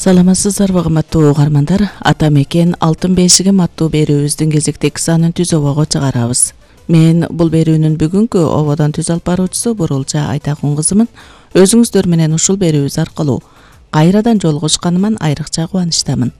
Саламатсыздарбы кымбаттуу угармандар, ата мекен алтын бешигим аттуу берүүбүздүн кезектеги санын түз обого чыгарабыз. Мен бул берүүнүн бүгүнкү ободон түз алып баруучусу Бурулча Айтакун кызымын. Өзүңүздөр менен ушул берүүбүз аркылуу кайрадан жолугушканыман айрыкча кубанычтамын.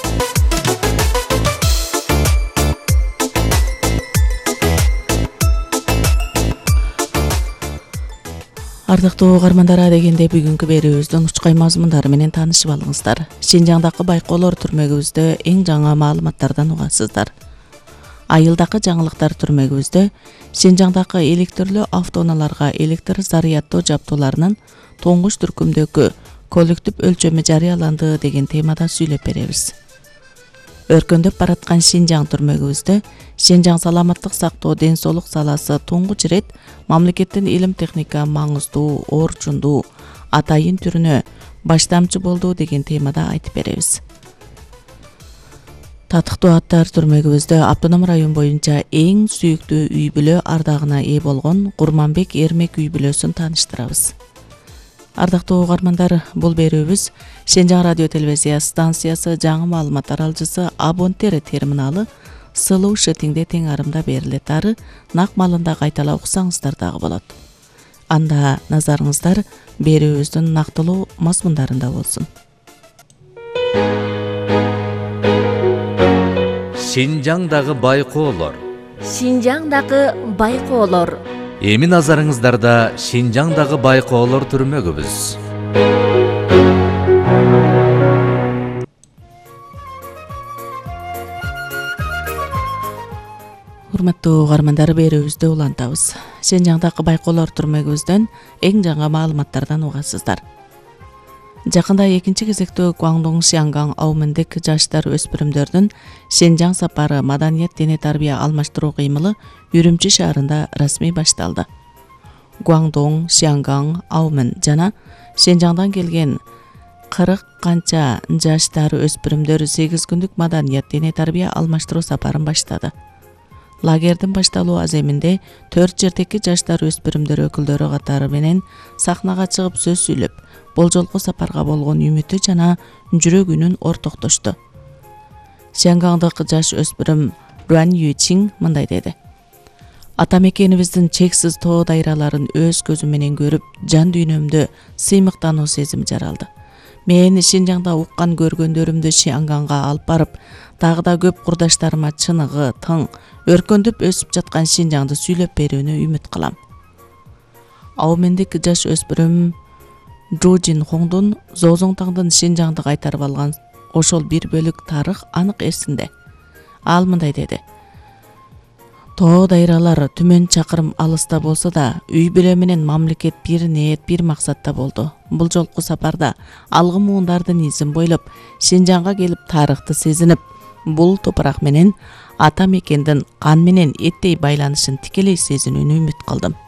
Ардыктуу угармандар, дегенде бүгүнкү берүүбүздүн учкай мазмундары менен таанышып алыңыздар. Шинжаңдагы байкоолор түрмөгүбүздө эң жаңы маалыматтардан угасыздар. Айылдагы жаңылыктар түрмөгүбүздө Шинжаңдагы электрлүү автоунааларга электр заряддоо жабдууларынын туңгуч түркүмдөгү коллектив өлчөмү жарыяланды деген темада сүйлөп беребиз. Өркөндөп бараткан Шинжаң түрмөгүбүздө Шинжаң саламаттык сактоо ден соолук саласы туңгуч ирет мамлекеттин илим техника маңыздуу, орчундуу, атайын түрүнө баштамчы болду деген темада айтып беребиз. Татыктуу аттар түрмөгүбүздө автоном район боюнча эң сүйүктүү үй бүлө ардагына ээ болгон Курманбек Эрмек үй бүлөсүн тааныштырабыз. Ардактуу угармандар, бул берүүбүз Шинжаң радио телевизия станциясы жаңы маалымат аралжысы Абонтер терминалы сылуу шетиңде тең арымда берилет. Ары нак маалында кайталап уксаңыздар дагы болот. Анда назарыңыздар берүүбүздүн нактылуу мазмундарында болсун. Шинжаңдагы байкоолор. Шинжаңдагы байкоолор. Эми назарыңыздарда Шинжаңдагы байкоолор түрмөгүбүз. Урматтуу угармандар, берүүбүздү улантабыз. Шинжаңдагы байкоолор түрмөгүбүздөн эң жаңы маалыматтардан угасыздар. Жакында экинчи кезектүү Гуандун Шианган аумендик жаштар өспүрүмдөрдүн Шинжаң сапары маданият дене тарбия алмаштыруу кыймылы Үрүмчү шаарында расмий башталды. Гуандун Шианган аумен жана Шинжаңдан келген 40 канча жаштар өспүрүмдөр 8 күндүк маданият дене тарбия алмаштыруу сапарын баштады. Лагердин башталуу аземинде 4 жердеги жаштар өспүрүмдөр өкүлдөрү катары менен сахнага чыгып сөз сүйлөп, бул жолку сапарга болгон үмүтү жана жүрөгүнүн ортоктошту. Шиангандык жаш өспүрүм Руан Ючин мындай деди: Ата мекенибиздин чексиз тоо дайраларын өз көзүм менен көрүп, жан дүйнөмдө сыймыктануу сезими жаралды. Мен Шинжаңда уккан көргөндөрүмдү Шианганга алып барып, дагы да көп курдаштарыма чыныгы, тың, өркөндөп өсүп жаткан Шинжаңды сүйлөп берүүнү үмүт кылам. Аумендик жаш өспүрүм Жу Жин Хоңдун Зозоңтаңдын Шинжаңды кайтарып алган ошол бир бөлүк тарых анык эсинде. Ал мындай деди: Тоо дайралар түмөн чакырым алыста болсо да, үй бүлө менен мамлекет бир ниет, бир максатта болду. Бул жолку сапарда алгы муундардын изин бойлоп, Шинжаңга келип тарыхты сезинип, бул топурак менен ата мекендин кан менен эттей байланышын тикелей сезинүүнү үмүт кылдым.